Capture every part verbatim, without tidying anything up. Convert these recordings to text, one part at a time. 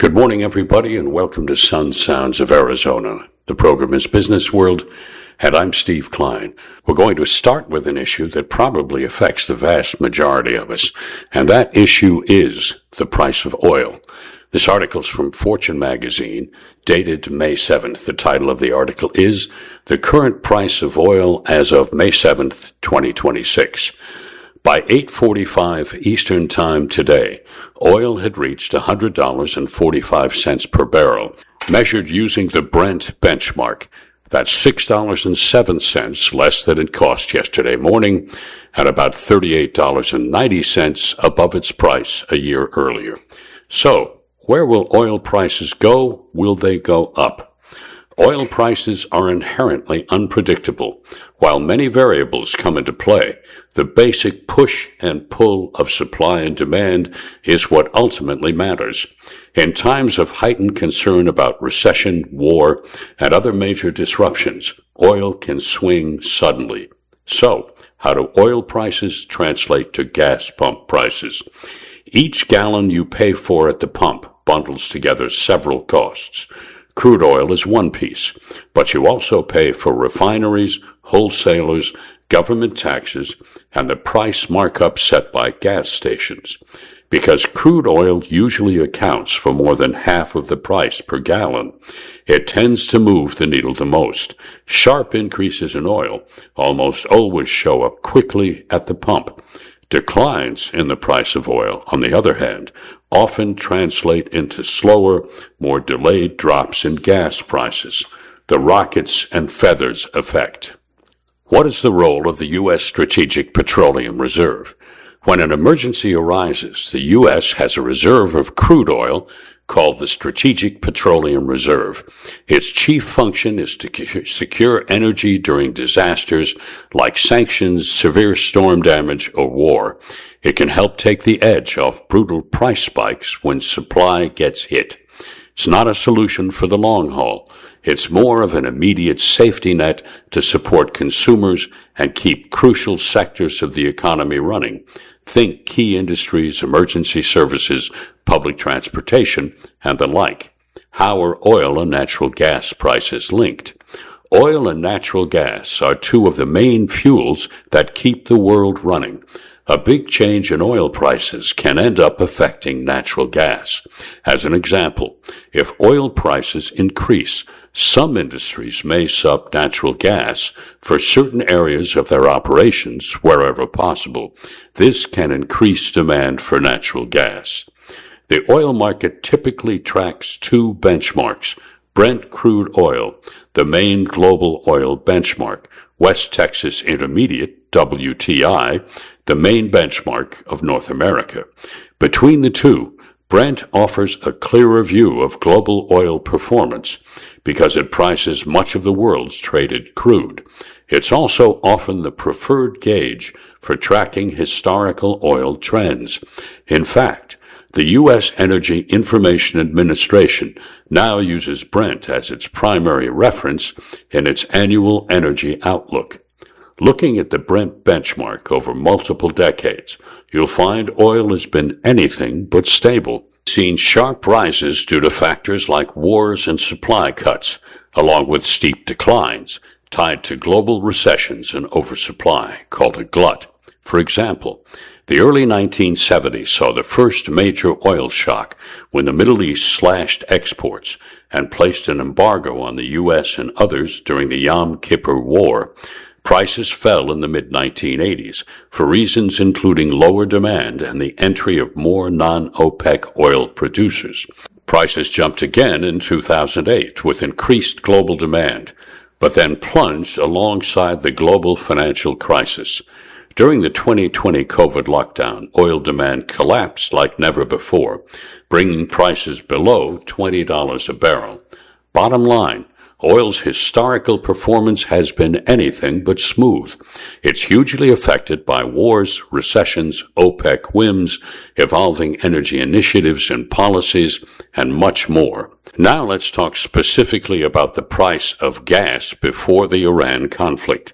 Good morning, everybody, and welcome to Sun Sounds of Arizona. The program is Business World, and I'm Steve Klein. We're going to start with an issue that probably affects the vast majority of us, and that issue is the price of oil. This article is from Fortune magazine, dated May seventh. The title of the article is The Current Price of Oil as of May seventh, twenty twenty-six. By eight forty-five Eastern Time today, oil had reached one hundred dollars and forty-five cents per barrel, measured using the Brent benchmark. That's six dollars and seven cents less than it cost yesterday morning, and about thirty-eight dollars and ninety cents above its price a year earlier. So, where will oil prices go? Will they go up? Oil prices are inherently unpredictable. While many variables come into play, the basic push and pull of supply and demand is what ultimately matters. In times of heightened concern about recession, war, and other major disruptions, oil can swing suddenly. So, how do oil prices translate to gas pump prices? Each gallon you pay for at the pump bundles together several costs. Crude oil is one piece, but you also pay for refineries, wholesalers, government taxes, and the price markup set by gas stations. Because crude oil usually accounts for more than half of the price per gallon, it tends to move the needle the most. Sharp increases in oil almost always show up quickly at the pump. Declines in the price of oil, on the other hand, often translate into slower, more delayed drops in gas prices, the rockets and feathers effect. What is the role of the U S Strategic Petroleum Reserve? When an emergency arises, the U S has a reserve of crude oil called the Strategic Petroleum Reserve. Its chief function is to secure energy during disasters like sanctions, severe storm damage, or war. It can help take the edge off brutal price spikes when supply gets hit. It's not a solution for the long haul. It's more of an immediate safety net to support consumers and keep crucial sectors of the economy running. Think key industries, emergency services, public transportation, and the like. How are oil and natural gas prices linked? Oil and natural gas are two of the main fuels that keep the world running. A big change in oil prices can end up affecting natural gas. As an example, if oil prices increase, some industries may sub natural gas for certain areas of their operations wherever possible. This can increase demand for natural gas. The oil market typically tracks two benchmarks: Brent crude oil, the main global oil benchmark, West Texas Intermediate, W T I, the main benchmark of North America. Between the two, Brent offers a clearer view of global oil performance because it prices much of the world's traded crude. It's also often the preferred gauge for tracking historical oil trends. In fact, the U S Energy Information Administration now uses Brent as its primary reference in its annual energy outlook. Looking at the Brent benchmark over multiple decades, you'll find oil has been anything but stable. Seen sharp rises due to factors like wars and supply cuts, along with steep declines tied to global recessions and oversupply, called a glut. For example, the early nineteen seventies saw the first major oil shock when the Middle East slashed exports and placed an embargo on the U S and others during the Yom Kippur War. Prices fell in the mid nineteen eighties for reasons including lower demand and the entry of more non-OPEC oil producers. Prices jumped again in two thousand eight with increased global demand, but then plunged alongside the global financial crisis. During the twenty twenty COVID lockdown, oil demand collapsed like never before, bringing prices below twenty dollars a barrel. Bottom line, oil's historical performance has been anything but smooth. It's hugely affected by wars, recessions, OPEC whims, evolving energy initiatives and policies, and much more. Now let's talk specifically about the price of gas before the Iran conflict.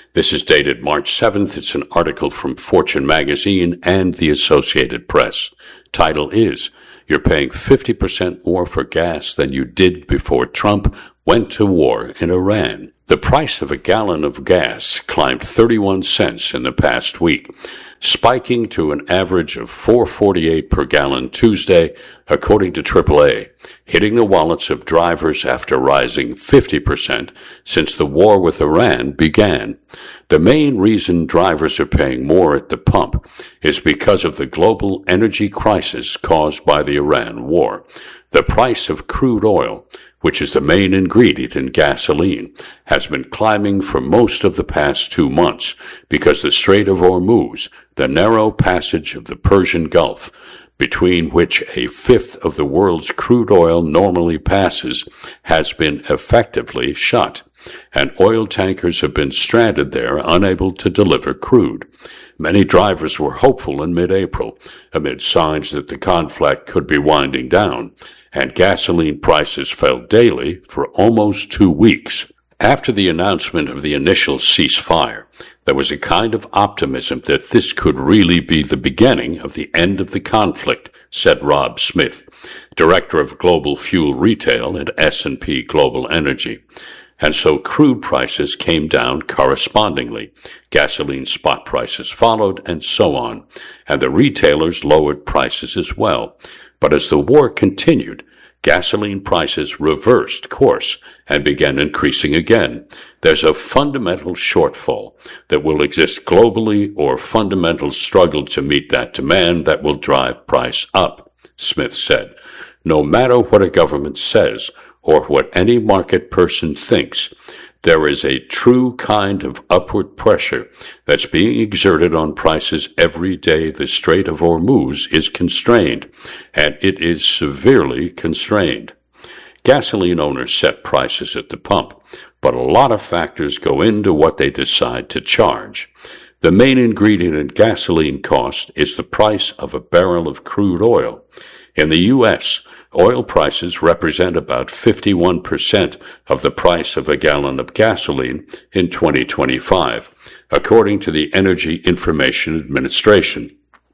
This is dated March seventh. It's an article from Fortune magazine and the Associated Press. Title is, "You're paying fifty percent more for gas than you did before Trump went to war in Iran." The price of a gallon of gas climbed thirty-one cents in the past week, spiking to an average of four dollars and forty-eight cents per gallon Tuesday, according to triple A, hitting the wallets of drivers after rising fifty percent since the war with Iran began. The main reason drivers are paying more at the pump is because of the global energy crisis caused by the Iran war. The price of crude oil, which is the main ingredient in gasoline, has been climbing for most of the past two months because the Strait of Hormuz, the narrow passage of the Persian Gulf, between which a fifth of the world's crude oil normally passes, has been effectively shut, and oil tankers have been stranded there, unable to deliver crude. Many drivers were hopeful in mid-April, amid signs that the conflict could be winding down, and gasoline prices fell daily for almost two weeks. After the announcement of the initial ceasefire, there was a kind of optimism that this could really be the beginning of the end of the conflict, said Rob Smith, director of global fuel retail at S and P Global Energy. And so crude prices came down correspondingly. Gasoline spot prices followed, and so on, and the retailers lowered prices as well. But as the war continued, gasoline prices reversed course and began increasing again. There's a fundamental shortfall that will exist globally, or fundamental struggle to meet that demand that will drive price up, Smith said. No matter what a government says or what any market person thinks, there is a true kind of upward pressure that's being exerted on prices every day the Strait of Hormuz is constrained, and it is severely constrained. Gasoline owners set prices at the pump, but a lot of factors go into what they decide to charge. The main ingredient in gasoline cost is the price of a barrel of crude oil. In the U S, oil prices represent about fifty-one percent of the price of a gallon of gasoline in twenty twenty-five, according to the Energy Information Administration.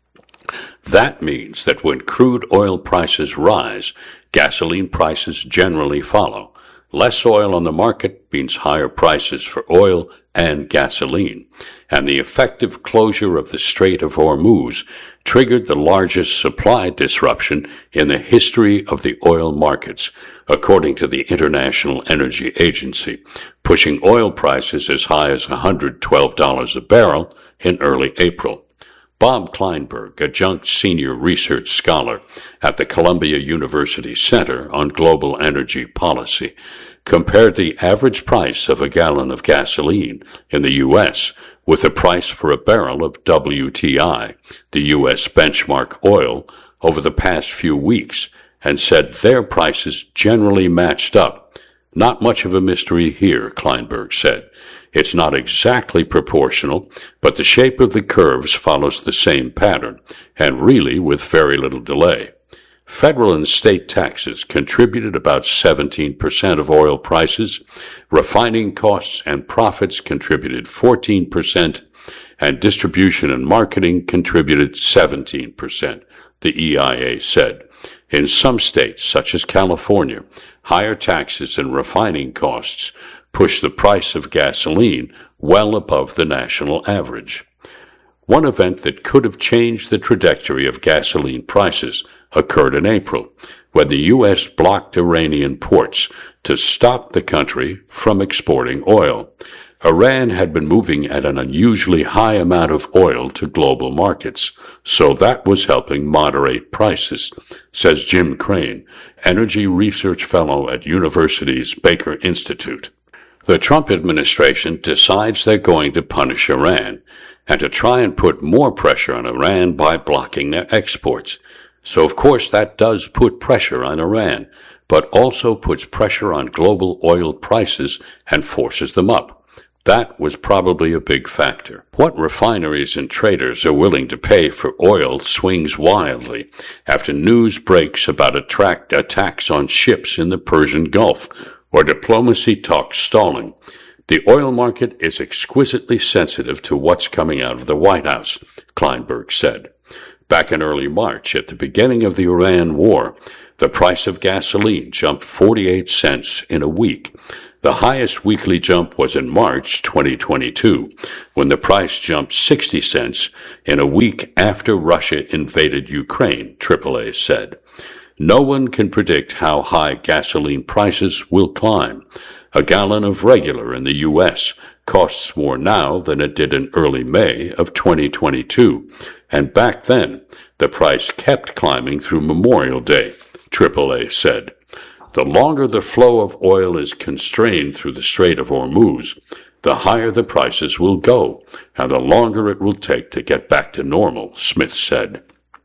That means that when crude oil prices rise, gasoline prices generally follow. Less oil on the market means higher prices for oil and gasoline, and the effective closure of the Strait of Hormuz triggered the largest supply disruption in the history of the oil markets, according to the International Energy Agency, pushing oil prices as high as one hundred twelve dollars a barrel in early April. Bob Kleinberg, adjunct senior research scholar at the Columbia University Center on Global Energy Policy, compared the average price of a gallon of gasoline in the U S with the price for a barrel of W T I, the U S benchmark oil, over the past few weeks, and said their prices generally matched up. Not much of a mystery here, Kleinberg said. It's not exactly proportional, but the shape of the curves follows the same pattern, and really with very little delay. Federal and state taxes contributed about seventeen percent of oil prices, refining costs and profits contributed fourteen percent, and distribution and marketing contributed seventeen percent, the E I A said. In some states, such as California, higher taxes and refining costs push the price of gasoline well above the national average. One event that could have changed the trajectory of gasoline prices occurred in April, when the U S blocked Iranian ports to stop the country from exporting oil. Iran had been moving at an unusually high amount of oil to global markets, so that was helping moderate prices, says Jim Crane, energy research fellow at University's Baker Institute. The Trump administration decides they're going to punish Iran and to try and put more pressure on Iran by blocking their exports. So, of course, that does put pressure on Iran, but also puts pressure on global oil prices and forces them up. That was probably a big factor. What refineries and traders are willing to pay for oil swings wildly after news breaks about attract attacks on ships in the Persian Gulf, or diplomacy talks stalling. The oil market is exquisitely sensitive to what's coming out of the White House, Kleinberg said. Back in early March, at the beginning of the Iran war, the price of gasoline jumped forty-eight cents in a week. The highest weekly jump was in March twenty twenty-two, when the price jumped sixty cents in a week after Russia invaded Ukraine, triple A said. No one can predict how high gasoline prices will climb. A gallon of regular in the U S costs more now than it did in early May of twenty twenty-two, and back then the price kept climbing through Memorial Day, triple A said. The longer the flow of oil is constrained through the Strait of Hormuz, the higher the prices will go, and the longer it will take to get back to normal, Smith said.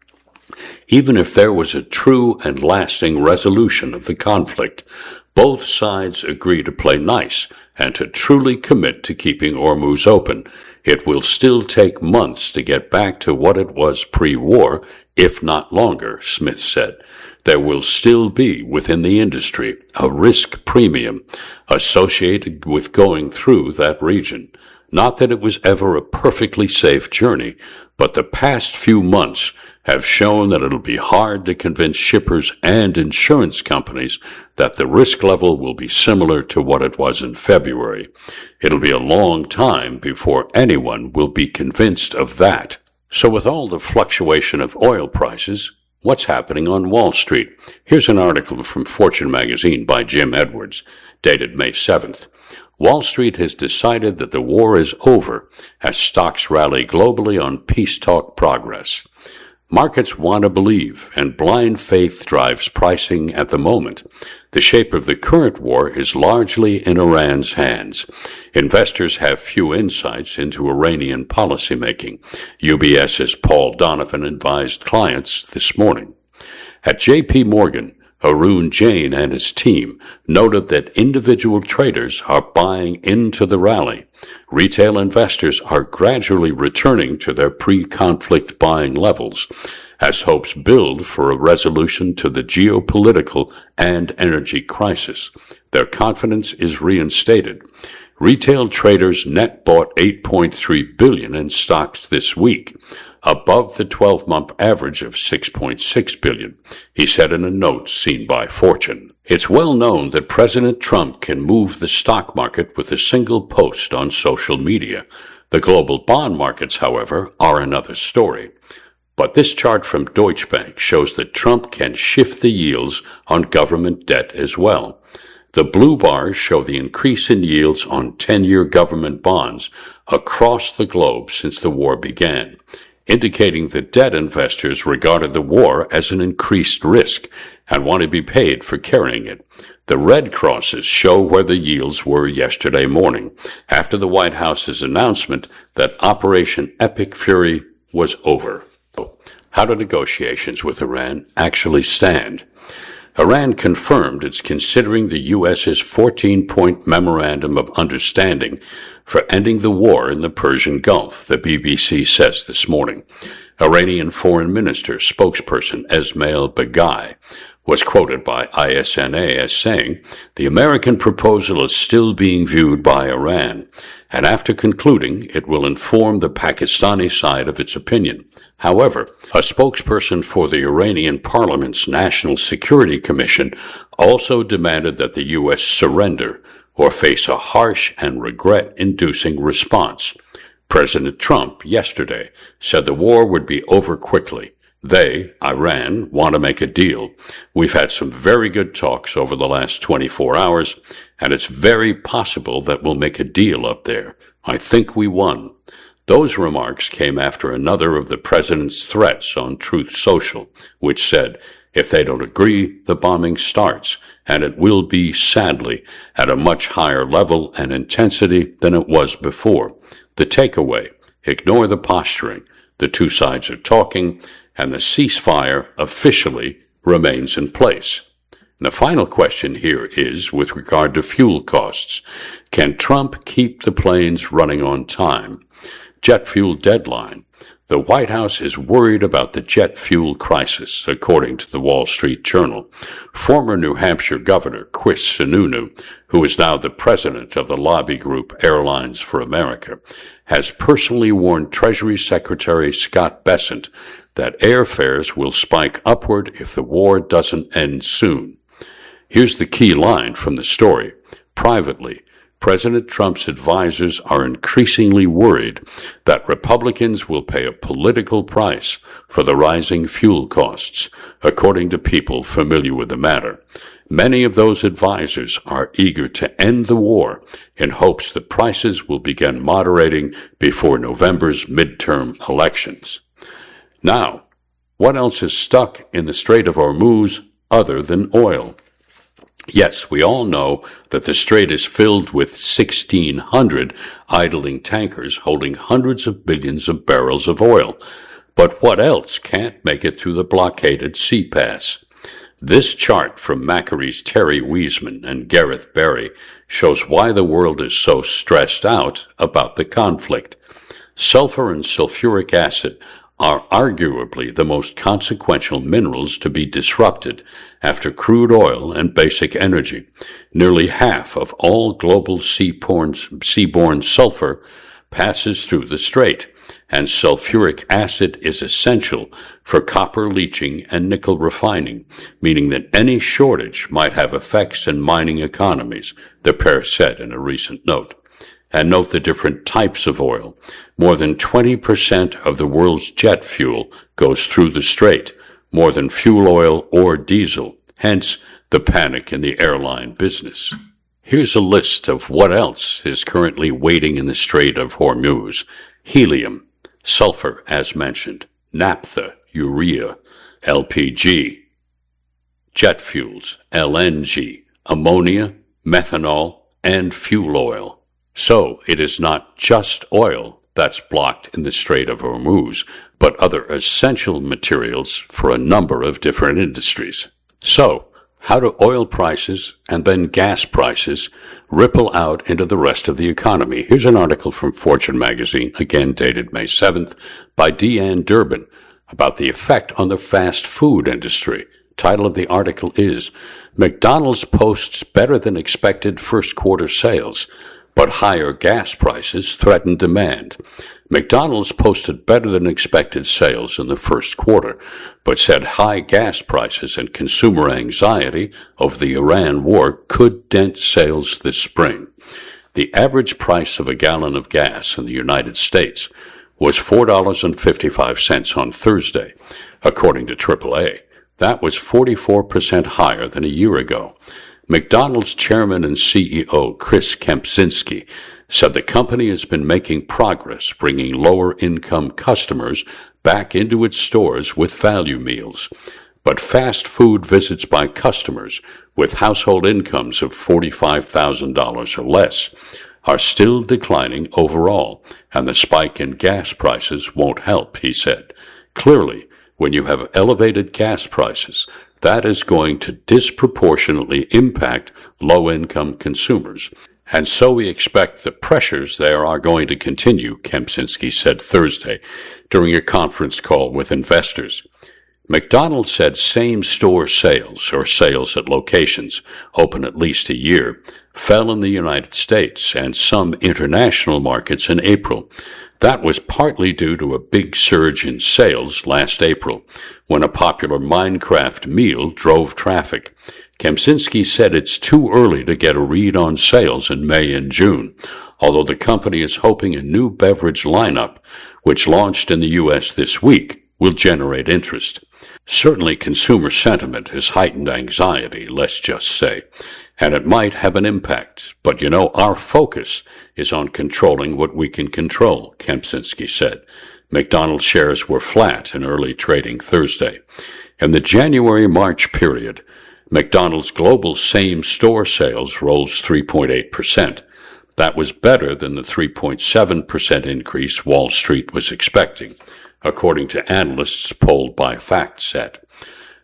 Even if there was a true and lasting resolution of the conflict, both sides agree to play nice and to truly commit to keeping Hormuz open. It will still take months to get back to what it was pre-war, if not longer, Smith said. There will still be, within the industry, a risk premium associated with going through that region. Not that it was ever a perfectly safe journey, but the past few months have shown that it'll be hard to convince shippers and insurance companies that the risk level will be similar to what it was in February. It'll be a long time before anyone will be convinced of that. So with all the fluctuation of oil prices, what's happening on Wall Street? Here's an article from Fortune magazine by Jim Edwards, dated May seventh. Wall Street has decided that the war is over as stocks rally globally on peace talk progress. Markets want to believe, and blind faith drives pricing at the moment. The shape of the current war is largely in Iran's hands. Investors have few insights into Iranian policymaking, UBS's Paul Donovan advised clients this morning. At J P Morgan, Arun Jain and his team noted that individual traders are buying into the rally. Retail investors are gradually returning to their pre-conflict buying levels as hopes build for a resolution to the geopolitical and energy crisis. Their confidence is reinstated. Retail traders net bought eight point three billion dollars in stocks this week, above the twelve-month average of six point six billion dollars, he said in a note seen by Fortune. It's well known that President Trump can move the stock market with a single post on social media. The global bond markets, however, are another story. But this chart from Deutsche Bank shows that Trump can shift the yields on government debt as well. The blue bars show the increase in yields on ten-year government bonds across the globe since the war began, indicating that debt investors regarded the war as an increased risk and want to be paid for carrying it. The red crosses show where the yields were yesterday morning, after the White House's announcement that Operation Epic Fury was over. How do negotiations with Iran actually stand? Iran confirmed it's considering the U S's fourteen-point Memorandum of Understanding for ending the war in the Persian Gulf, the B B C says this morning. Iranian Foreign Minister spokesperson Esmail Baghai was quoted by I S N A as saying, "The American proposal is still being viewed by Iran, and after concluding, it will inform the Pakistani side of its opinion." However, a spokesperson for the Iranian Parliament's National Security Commission also demanded that the U S surrender or face a harsh and regret-inducing response. President Trump yesterday said the war would be over quickly. They, Iran, want to make a deal. We've had some very good talks over the last twenty-four hours, and it's very possible that we'll make a deal up there. I think we won. Those remarks came after another of the president's threats on Truth Social, which said, if they don't agree, the bombing starts, and it will be, sadly, at a much higher level and intensity than it was before. The takeaway, ignore the posturing. The two sides are talking, and the ceasefire officially remains in place. And the final question here is with regard to fuel costs. Can Trump keep the planes running on time? Jet fuel deadline. The White House is worried about the jet fuel crisis, according to the Wall Street Journal. Former New Hampshire Governor Chris Sununu, who is now the president of the lobby group Airlines for America, has personally warned Treasury Secretary Scott Bessent that airfares will spike upward if the war doesn't end soon. Here's the key line from the story. Privately, President Trump's advisors are increasingly worried that Republicans will pay a political price for the rising fuel costs, according to people familiar with the matter. Many of those advisors are eager to end the war in hopes that prices will begin moderating before November's midterm elections. Now, what else is stuck in the Strait of Hormuz other than oil? Yes, we all know that the strait is filled with sixteen hundred idling tankers holding hundreds of billions of barrels of oil. But what else can't make it through the blockaded sea pass? This chart from Macary's Terry Wiesman and Gareth Berry shows why the world is so stressed out about the conflict. Sulfur and sulfuric acid are arguably the most consequential minerals to be disrupted after crude oil and basic energy. Nearly half of all global seaborne, seaborne sulfur passes through the strait, and sulfuric acid is essential for copper leaching and nickel refining, meaning that any shortage might have effects in mining economies, the pair said in a recent note. And note the different types of oil. More than twenty percent of the world's jet fuel goes through the strait, more than fuel oil or diesel, hence the panic in the airline business. Here's a list of what else is currently waiting in the Strait of Hormuz. Helium, sulfur, as mentioned, naphtha, urea, L P G, jet fuels, L N G, ammonia, methanol, and fuel oil. So it is not just oil that's blocked in the Strait of Hormuz, but other essential materials for a number of different industries. So, how do oil prices and then gas prices ripple out into the rest of the economy? Here's an article from Fortune magazine, again dated May seventh, by Deanne Durbin, about the effect on the fast food industry. Title of the article is, McDonald's posts better than expected first quarter sales, but higher gas prices threaten demand. McDonald's posted better than expected sales in the first quarter, but said high gas prices and consumer anxiety over the Iran war could dent sales this spring. The average price of a gallon of gas in the United States was four dollars and fifty-five cents on Thursday, according to triple A. That was forty-four percent higher than a year ago. McDonald's chairman and C E O Chris Kempczinski said the company has been making progress bringing lower-income customers back into its stores with value meals. But fast food visits by customers with household incomes of forty-five thousand dollars or less are still declining overall, and the spike in gas prices won't help, he said. Clearly, when you have elevated gas prices, that is going to disproportionately impact low-income consumers. And so we expect the pressures there are going to continue, Kempczynski said Thursday during a conference call with investors. McDonald's said same-store sales, or sales at locations open at least a year, fell in the United States and some international markets in April. That was partly due to a big surge in sales last April, when a popular Minecraft meal drove traffic. Kempczynski said it's too early to get a read on sales in May and June, although the company is hoping a new beverage lineup, which launched in the U S this week, will generate interest. Certainly consumer sentiment has heightened anxiety, let's just say, and it might have an impact. But you know, our focus is on controlling what we can control, Kempczynski said. McDonald's shares were flat in early trading Thursday. In the January-March period, McDonald's global same-store sales rose three point eight percent. That was better than the three point seven percent increase Wall Street was expecting, according to analysts polled by FactSet.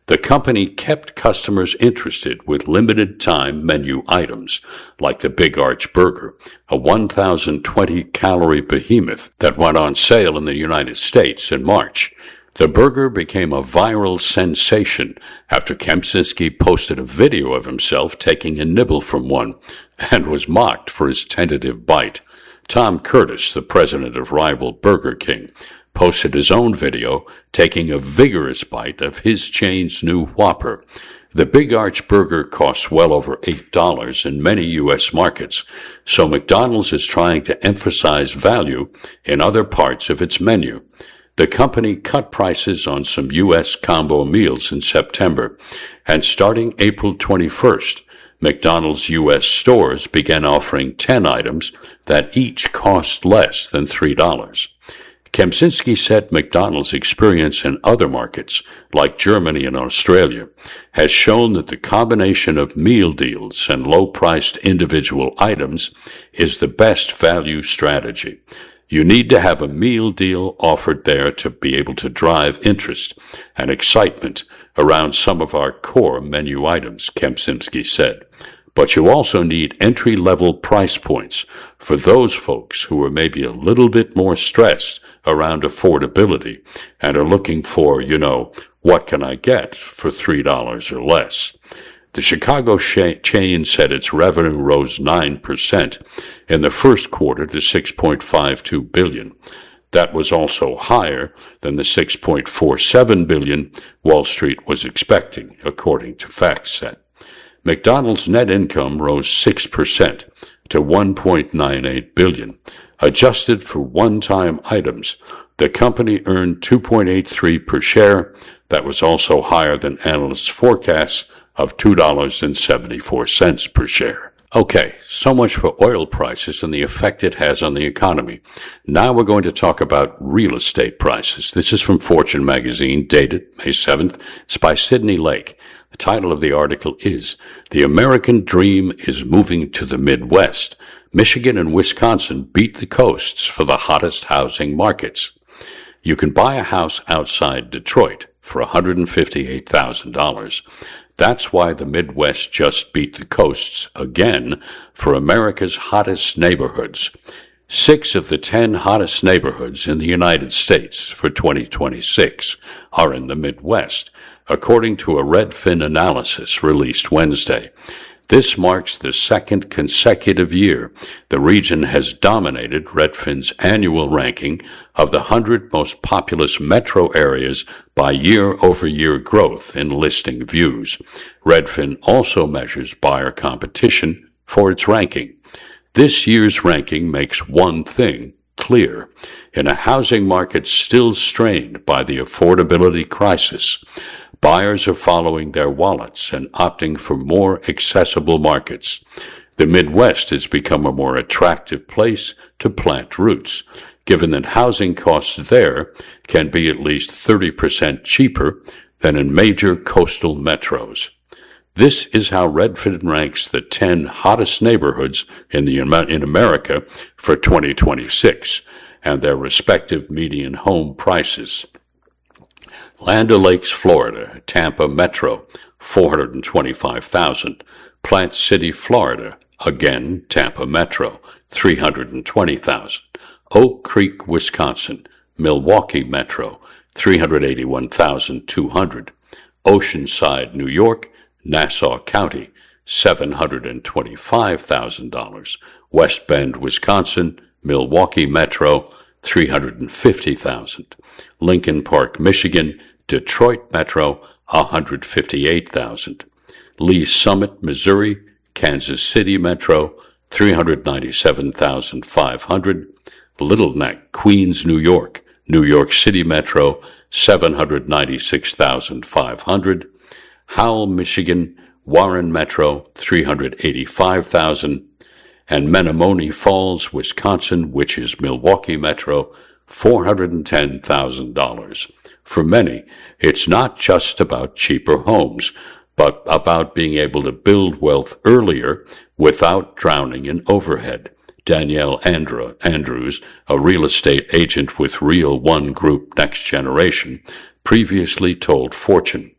The company kept customers interested with limited-time menu items, like the Big Arch Burger, a one thousand twenty calorie behemoth that went on sale in the United States in March. The burger became a viral sensation after Kempczinski posted a video of himself taking a nibble from one and was mocked for his tentative bite. Tom Curtis, the president of rival Burger King, posted his own video taking a vigorous bite of his chain's new Whopper. The Big Arch Burger costs well over eight dollars in many U S markets, so McDonald's is trying to emphasize value in other parts of its menu. The company cut prices on some U S combo meals in September, and starting April twenty-first, McDonald's U S stores began offering ten items that each cost less than three dollars. Kempczinski said McDonald's experience in other markets, like Germany and Australia, has shown that the combination of meal deals and low-priced individual items is the best value strategy. You need to have a meal deal offered there to be able to drive interest and excitement around some of our core menu items, Kempczinski said. But you also need entry-level price points for those folks who are maybe a little bit more stressed around affordability and are looking for, you know, what can I get for three dollars or less? The Chicago sh- chain said its revenue rose nine percent in the first quarter to six point five two billion dollars. That was also higher than the six point four seven billion dollars Wall Street was expecting, according to FactSet. McDonald's net income rose six percent to one point nine eight billion dollars. Adjusted for one-time items, the company earned two point eight three per share. That was also higher than analysts' forecasts of two dollars and seventy-four cents per share. Okay, so much for oil prices and the effect it has on the economy. Now we're going to talk about real estate prices. This is from Fortune magazine, dated May seventh. It's by Sidney Lake. The title of the article is, "The American Dream is Moving to the Midwest. Michigan and Wisconsin beat the coasts for the hottest housing markets." You can buy a house outside Detroit for one hundred fifty-eight thousand dollars. That's why the Midwest just beat the coasts again for America's hottest neighborhoods. Six of the ten hottest neighborhoods in the United States for twenty twenty-six are in the Midwest, according to a Redfin analysis released Wednesday. This marks the second consecutive year the region has dominated Redfin's annual ranking of the one hundred most populous metro areas by year-over-year growth in listing views. Redfin also measures buyer competition for its ranking. This year's ranking makes one thing clear. In a housing market still strained by the affordability crisis, buyers are following their wallets and opting for more accessible markets. The Midwest has become a more attractive place to plant roots, given that housing costs there can be at least thirty percent cheaper than in major coastal metros. This is how Redfin ranks the ten hottest neighborhoods in the in America for twenty twenty-six and their respective median home prices. Land O'Lakes, Florida, Tampa Metro, four hundred twenty-five thousand dollars. Plant City, Florida, again Tampa Metro, three hundred twenty thousand dollars. Oak Creek, Wisconsin, Milwaukee Metro, three hundred eighty-one thousand two hundred dollars. Oceanside, New York, Nassau County, seven hundred twenty-five thousand dollars. West Bend, Wisconsin, Milwaukee Metro, three hundred fifty thousand dollars. Lincoln Park, Michigan, Detroit Metro, one hundred fifty-eight thousand dollars. Lee Summit, Missouri, Kansas City Metro, three hundred ninety-seven thousand five hundred dollars. Little Neck, Queens, New York, New York City Metro, seven hundred ninety-six thousand five hundred dollars. Howell, Michigan, Warren Metro, three hundred eighty-five thousand dollars. And Menomonee Falls, Wisconsin, which is Milwaukee Metro, four hundred ten thousand dollars. For many, it's not just about cheaper homes, but about being able to build wealth earlier without drowning in overhead. Danielle Andrew, Andrews, a real estate agent with Real One Group Next Generation, previously told Fortune,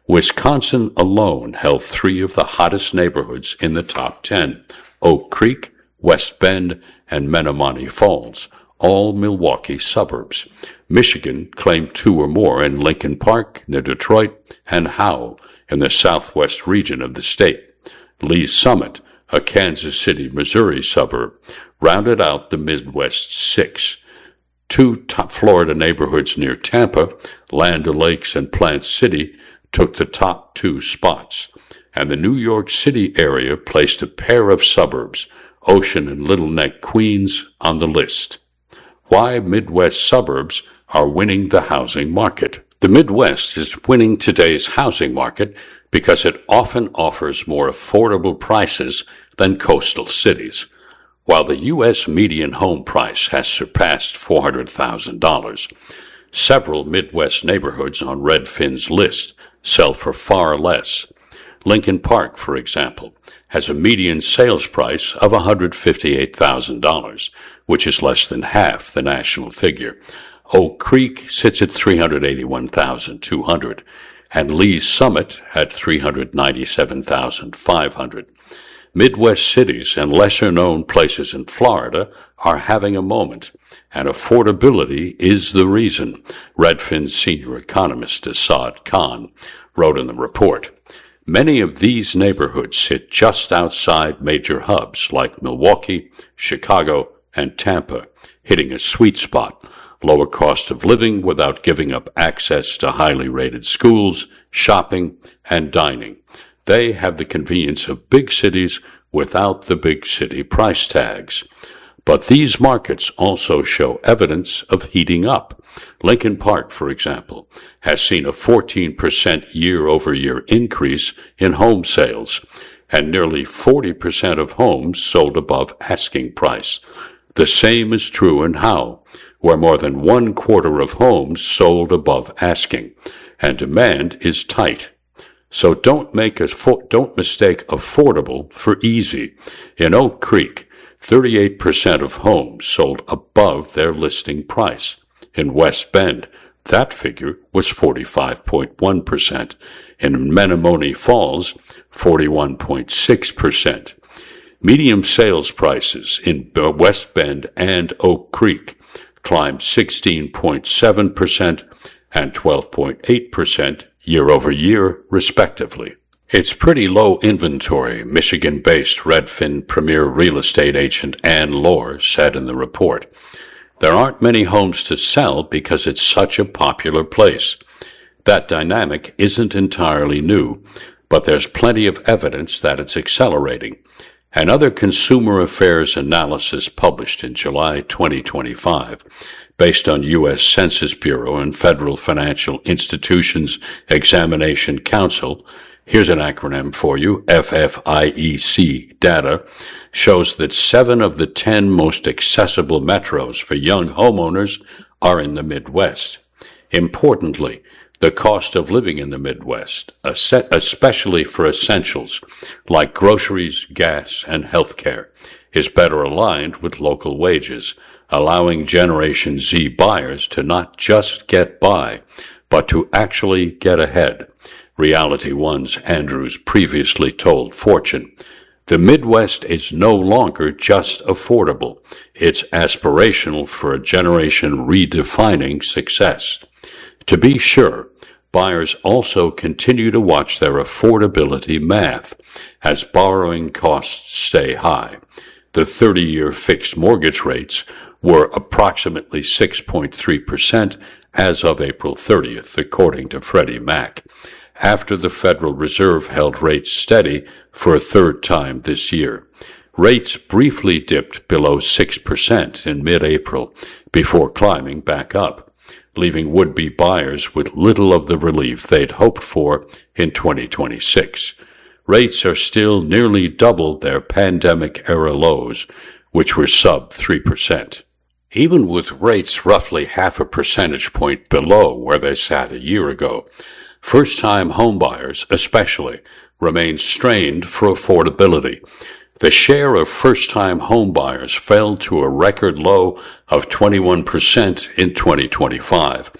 Wisconsin alone held three of the hottest neighborhoods in the top ten: Oak Creek, West Bend, and Menomonee Falls, all Milwaukee suburbs. Michigan claimed two or more in Lincoln Park, near Detroit, and Howell in the southwest region of the state. Lee's Summit, a Kansas City, Missouri suburb, rounded out the Midwest's six. Two top Florida neighborhoods near Tampa, Land O'Lakes and Plant City, took the top two spots, and the New York City area placed a pair of suburbs, Ocean and Little Neck, Queens, on the list. Why Midwest suburbs are winning the housing market. The Midwest is winning today's housing market because it often offers more affordable prices than coastal cities. While the U S median home price has surpassed four hundred thousand dollars, several Midwest neighborhoods on Redfin's list sell for far less. Lincoln Park, for example, has a median sales price of one hundred fifty-eight thousand dollars, which is less than half the national figure. Oak Creek sits at three hundred eighty-one thousand two hundred dollars, and Lee's Summit at three hundred ninety-seven thousand five hundred dollars. Midwest cities and lesser-known places in Florida are having a moment, and affordability is the reason, Redfin's senior economist Assad Khan wrote in the report. Many of these neighborhoods sit just outside major hubs like Milwaukee, Chicago, and Tampa, hitting a sweet spot: lower cost of living without giving up access to highly rated schools, shopping, and dining. They have the convenience of big cities without the big city price tags. But these markets also show evidence of heating up. Lincoln Park, for example, has seen a fourteen percent year-over-year increase in home sales, and nearly forty percent of homes sold above asking price. The same is true in Howell, where more than one quarter of homes sold above asking, and demand is tight. So don't make a, don't mistake affordable for easy. In Oak Creek, thirty-eight percent of homes sold above their listing price. In West Bend, that figure was forty-five point one percent. In Menomonee Falls, forty-one point six percent. Medium sales prices in West Bend and Oak Creek climbed sixteen point seven percent and twelve point eight percent year-over-year, respectively. It's pretty low inventory, Michigan-based Redfin premier real estate agent Ann Lohr said in the report. There aren't many homes to sell because it's such a popular place. That dynamic isn't entirely new, but there's plenty of evidence that it's accelerating. Another consumer affairs analysis published in July twenty twenty-five, based on U S Census Bureau and Federal Financial Institutions Examination Council, here's an acronym for you, F F I E C data, shows that seven of the ten most accessible metros for young homeowners are in the Midwest. Importantly, the cost of living in the Midwest, especially for essentials like groceries, gas, and health care, is better aligned with local wages, allowing Generation Z buyers to not just get by, but to actually get ahead. Reality One's Andrews previously told Fortune, "The Midwest is no longer just affordable. It's aspirational for a generation redefining success." To be sure, buyers also continue to watch their affordability math as borrowing costs stay high. The thirty-year fixed mortgage rates were approximately six point three percent as of April thirtieth, according to Freddie Mac, after the Federal Reserve held rates steady for a third time this year. Rates briefly dipped below six percent in mid-April before climbing back up, leaving would-be buyers with little of the relief they'd hoped for in twenty twenty-six. Rates are still nearly double their pandemic-era lows, which were sub three percent. Even with rates roughly half a percentage point below where they sat a year ago, first-time homebuyers, especially, remain strained for affordability. The share of first-time homebuyers fell to a record low of twenty-one percent in twenty twenty-five,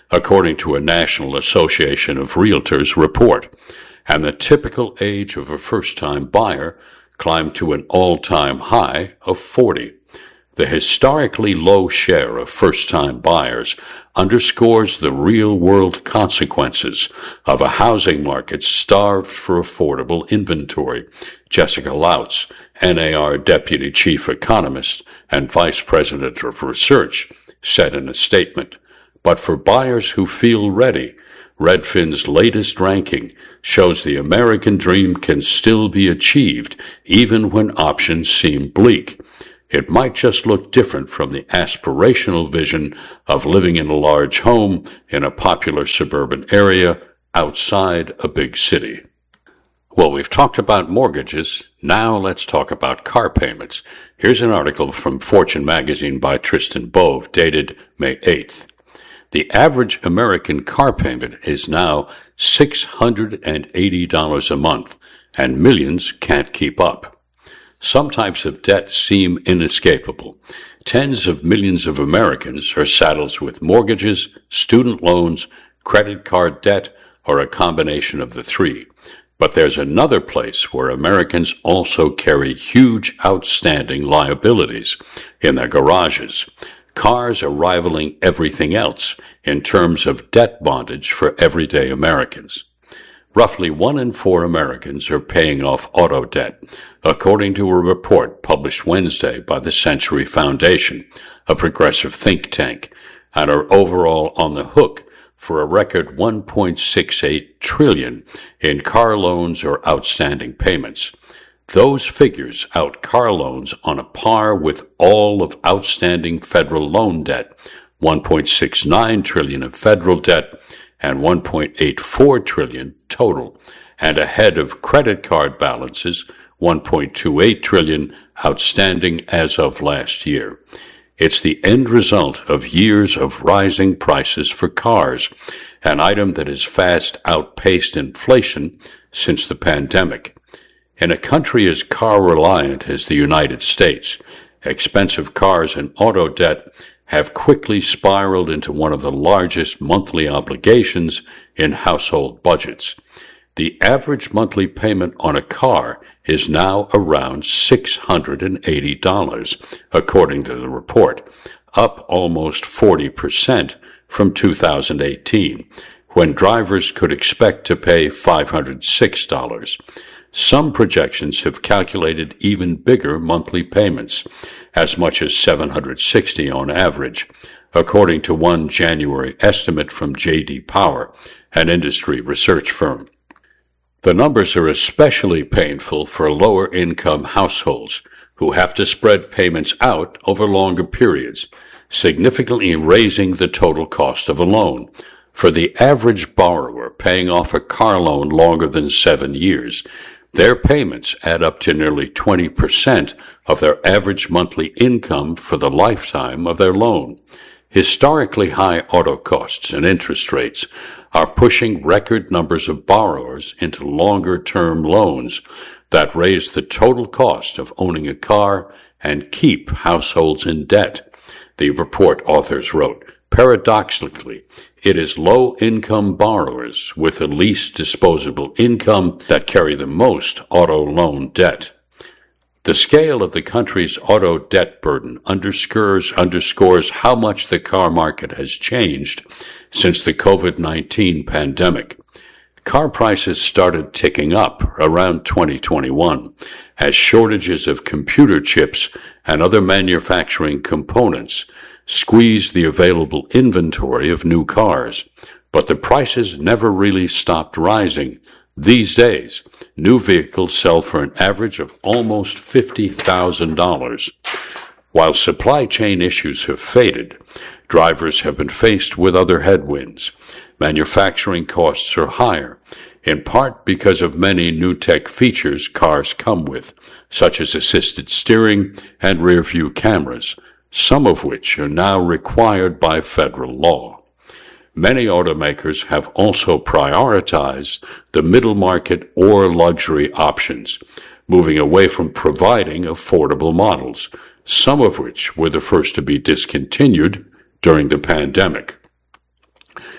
according to a National Association of Realtors report, and the typical age of a first-time buyer climbed to an all-time high of forty. The historically low share of first-time buyers underscores the real-world consequences of a housing market starved for affordable inventory, Jessica Lautz, N A R Deputy Chief Economist and Vice President of Research, said in a statement. But for buyers who feel ready, Redfin's latest ranking shows the American dream can still be achieved even when options seem bleak. It might just look different from the aspirational vision of living in a large home in a popular suburban area outside a big city. Well, we've talked about mortgages. Now let's talk about car payments. Here's an article from Fortune magazine by Tristan Bove, dated May eighth. The average American car payment is now six hundred eighty dollars a month, and millions can't keep up. Some types of debt seem inescapable. Tens of millions of Americans are saddled with mortgages, student loans, credit card debt, or a combination of the three. But there's another place where Americans also carry huge outstanding liabilities: in their garages. Cars are rivaling everything else in terms of debt bondage for everyday Americans. Roughly one in four Americans are paying off auto debt, according to a report published Wednesday by the Century Foundation, a progressive think tank, and are overall on the hook for a record one point six eight trillion dollars in car loans or outstanding payments. Those figures out car loans on a par with all of outstanding federal loan debt, one point six nine trillion dollars of federal debt and one point eight four trillion dollars total, and ahead of credit card balances, one point two eight trillion dollars outstanding as of last year. It's the end result of years of rising prices for cars, an item that has fast outpaced inflation since the pandemic. In a country as car-reliant as the United States, expensive cars and auto debt have quickly spiraled into one of the largest monthly obligations in household budgets. The average monthly payment on a car is now around six hundred eighty dollars, according to the report, up almost forty percent from two thousand eighteen, when drivers could expect to pay five hundred six dollars. Some projections have calculated even bigger monthly payments, as much as seven hundred sixty dollars on average, according to one January estimate from J D Power, an industry research firm. The numbers are especially painful for lower-income households who have to spread payments out over longer periods, significantly raising the total cost of a loan. For the average borrower paying off a car loan longer than seven years, their payments add up to nearly twenty percent of their average monthly income for the lifetime of their loan. Historically high auto costs and interest rates are pushing record numbers of borrowers into longer-term loans that raise the total cost of owning a car and keep households in debt, the report authors wrote. Paradoxically, it is low-income borrowers with the least disposable income that carry the most auto loan debt. The scale of the country's auto debt burden underscores, underscores how much the car market has changed since the COVID nineteen pandemic. Car prices started ticking up around twenty twenty-one as shortages of computer chips and other manufacturing components squeezed the available inventory of new cars, but the prices never really stopped rising. These days, new vehicles sell for an average of almost fifty thousand dollars. While supply chain issues have faded, drivers have been faced with other headwinds. Manufacturing costs are higher, in part because of many new tech features cars come with, such as assisted steering and rear-view cameras, some of which are now required by federal law. Many automakers have also prioritized the middle market or luxury options, moving away from providing affordable models, some of which were the first to be discontinued during the pandemic.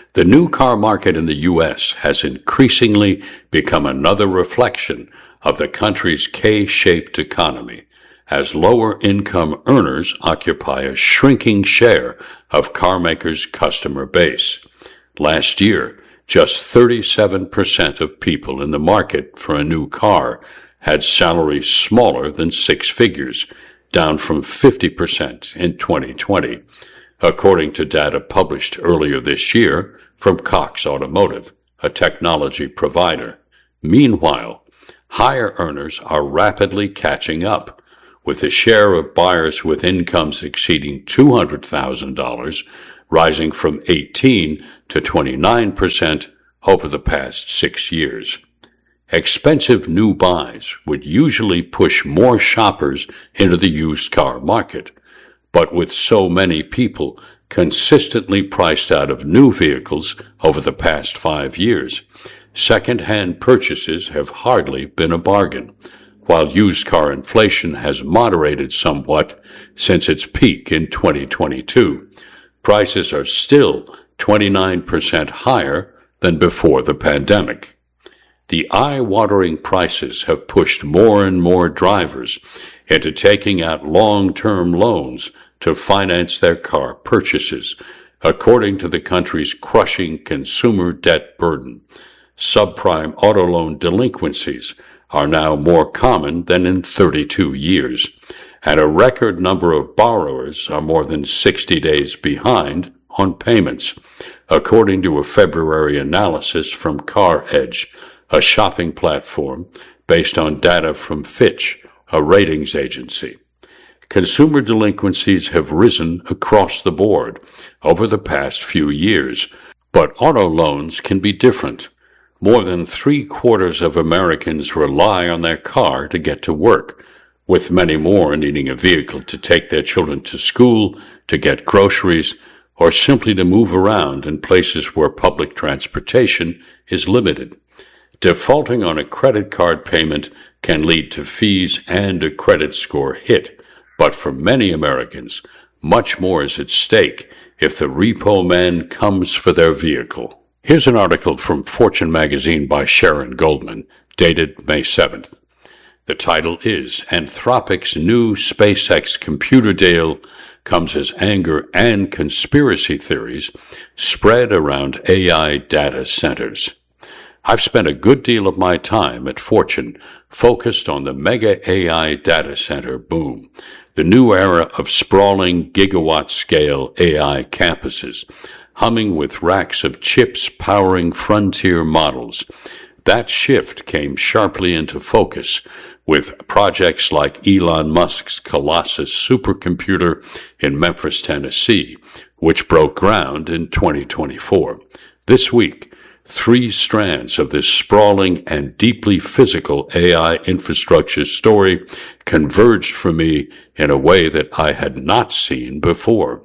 The new car market in the U S has increasingly become another reflection of the country's K-shaped economy, as lower-income earners occupy a shrinking share of carmakers' customer base. Last year, just thirty-seven percent of people in the market for a new car had salaries smaller than six figures, down from fifty percent in twenty twenty, according to data published earlier this year from Cox Automotive, a technology provider. Meanwhile, higher earners are rapidly catching up, with the share of buyers with incomes exceeding two hundred thousand dollars rising from eighteen to twenty-nine percent over the past six years. Expensive new buys would usually push more shoppers into the used car market, but with so many people consistently priced out of new vehicles over the past five years, second-hand purchases have hardly been a bargain, while used car inflation has moderated somewhat since its peak in twenty twenty-two. Prices are still twenty-nine percent higher than before the pandemic. The eye-watering prices have pushed more and more drivers into taking out long-term loans to finance their car purchases, according to the country's crushing consumer debt burden. Subprime auto loan delinquencies are now more common than in thirty-two years, and a record number of borrowers are more than sixty days behind on payments, according to a February analysis from CarEdge, a shopping platform based on data from Fitch, a ratings agency. Consumer delinquencies have risen across the board over the past few years, but auto loans can be different. More than three-quarters of Americans rely on their car to get to work, with many more needing a vehicle to take their children to school, to get groceries, or simply to move around in places where public transportation is limited. Defaulting on a credit card payment can lead to fees and a credit score hit, but for many Americans, much more is at stake if the repo man comes for their vehicle. Here's an article from Fortune magazine by Sharon Goldman, dated May seventh. The title is, Anthropic's New SpaceX Computer Deal Comes as Anger and Conspiracy Theories Spread Around A I Data Centers. I've spent a good deal of my time at Fortune focused on the mega A I data center boom, the new era of sprawling gigawatt-scale A I campuses, humming with racks of chips powering frontier models. That shift came sharply into focus with projects like Elon Musk's Colossus supercomputer in Memphis, Tennessee, which broke ground in twenty twenty-four. This week, three strands of this sprawling and deeply physical A I infrastructure story converged for me in a way that I had not seen before.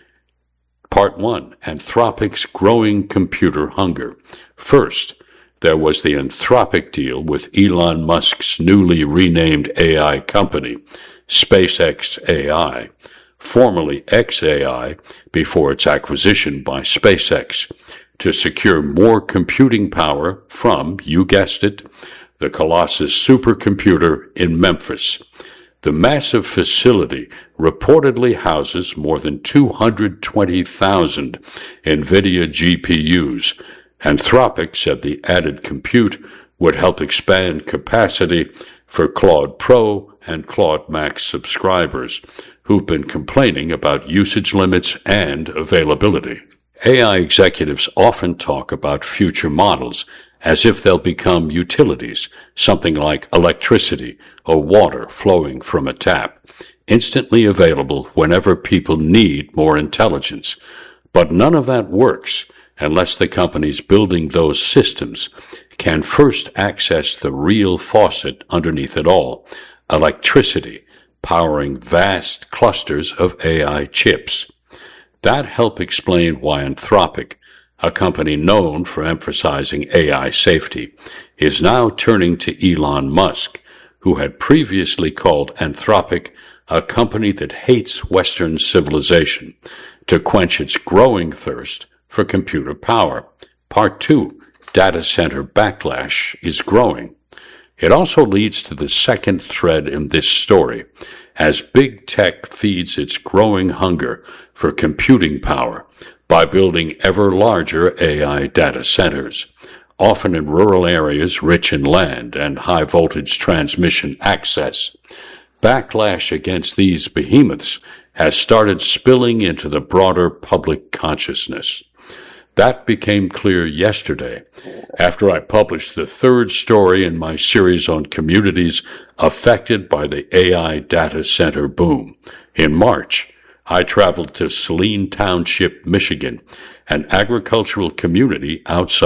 Part one, Anthropic's growing computer hunger. First, there was the Anthropic deal with Elon Musk's newly renamed A I company, SpaceX A I, formerly X A I before its acquisition by SpaceX, to secure more computing power from, you guessed it, the Colossus supercomputer in Memphis. The massive facility reportedly houses more than two hundred twenty thousand NVIDIA G P Us. Anthropic said the added compute would help expand capacity for Claude Pro and Claude Max subscribers, who've been complaining about usage limits and availability. A I executives often talk about future models as if they'll become utilities, something like electricity or water flowing from a tap, instantly available whenever people need more intelligence. But none of that works unless the companies building those systems can first access the real faucet underneath it all, electricity, powering vast clusters of A I chips. That helped explain why Anthropic, a company known for emphasizing A I safety, is now turning to Elon Musk, who had previously called Anthropic a company that hates Western civilization, to quench its growing thirst for computer power. Part two, data center backlash is growing. It also leads to the second thread in this story, as big tech feeds its growing hunger for computing power by building ever larger A I data centers, often in rural areas rich in land and high-voltage transmission access. Backlash against these behemoths has started spilling into the broader public consciousness. That became clear yesterday after I published the third story in my series on communities affected by the A I data center boom. In March, I traveled to Saline Township, Michigan, an agricultural community outside